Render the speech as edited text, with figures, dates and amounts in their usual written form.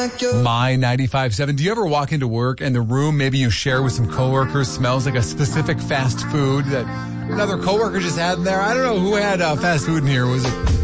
My 95.7. Do you ever walk into work and the room maybe you share with some coworkers smells like a specific fast food that another coworker just had in there? I don't know who had fast food in here. Was it